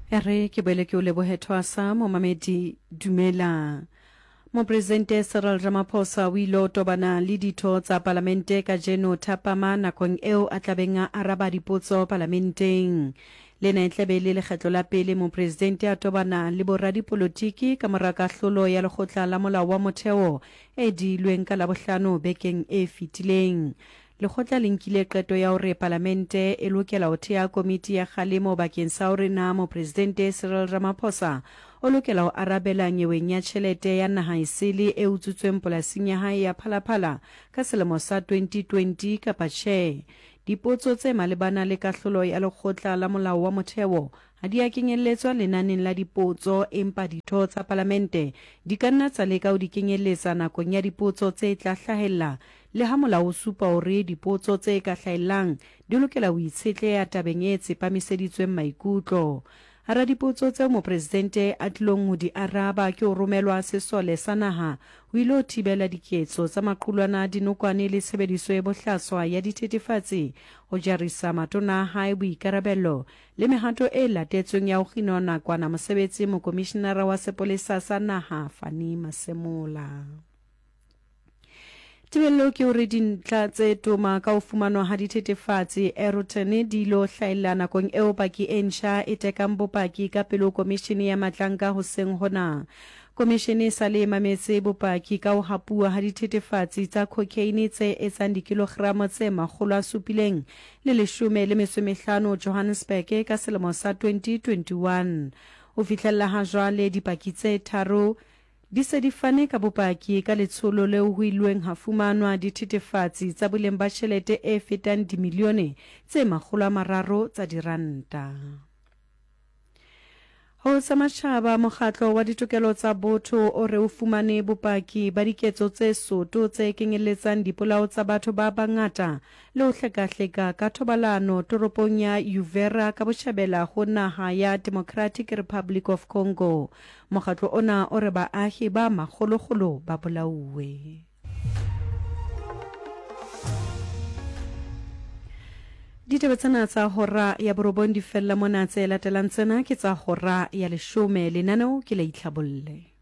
Ere ke boele ke o lebohe Thwasa momamedi dumela. Mopresidente Cyril Ramaphosa o ile o tobana le ditho tsa palamente ka jeno thapama nakong eo a tlabeng a araba dipotso parlamenteng. Lena e tlabe le lekgetlo la pele mopresidente a tobana le boradipolotiki ka mora kahlolo ya lekgotla la molao wa motheo e dilweng ka Labohlano bekeng e fetileng. Lekgotla le nkile qeto ya hore parlamente e lokela ho thea komiti ya kgalemo bakeng sa hore na mopresidente Cyril Ramaphosa o lokela ho arabela nyeweng ya tjhelete ya naha esele e utsutsweng polasing ya hae ya Phalaphala ka selemo sa 2020 kapa tjhe. Dipotso tse malebana le kahlolo ya lekgotla la molao wa motheo ha di a kenyelletswa lenaneng la dipotso empa ditho tsa parlamente di ka nna tsa leka ho di kenyelletsa nakong ya dipotso tse tla hlahella le ha molao o supa hore dipotso tse ka hlahellang di lokela ho itshetleha tabeng e tsepamiseditsweng maikutlo. Hara dipotso tseo mopresidente a tlilong ho di araba ke ho romelwa sesole sa naha ho ile ho thibela diketso tsa maqulwana dinokwane le tshebediso e bohlaswa ya dithethefatsi, ho jarisa matona a hae boikarabello le mehato e latetsweng ya ho kgina nakwana mosebetsi mokomishenara wa sepolesa sa naha Fani Masemola. Tibello ke hore dintlha tse toma ka ho fumanwa ha dithethefatsi Aeroton di lo hlaela nakong eo paki e ntjha e tekang bopaki ka pele komishene ya matlanka hoseng hona. Komishene sa le mametse bopaki ka ho hapua ha dithethefatsi tsa cocaine tse etsang dikilogramo tse 750 Johannesburg ka selemo sa 2021. Ho fihlella ha jwale dipaki tse tharo di se di fane ka bopaki ka letsholo leo ho ilweng ha fumanwa dithethefatsi tsa boleng ba tjhelete e fetang dimilione tse 300 tsa diranta. Ho sa matjhaba mokgatlo wa ditokelo tsa botho o re o fumane bopaki ba diketso tse soto tse kenyelletsang dipolao tsa batho ba bangata le ho hleka-hleka ka thobalano toropong ya Uvira ka botjhabela ho naha ya Democratic Republic of Congo. Mokgatlo ona o re baahi ba makgolokgolo ba bolauwe. Ditaba tsena tsa hora ya borobong di fella mona tse latelang tsena ke tsa hora ya 10 lenaneo ke la itlhabolle.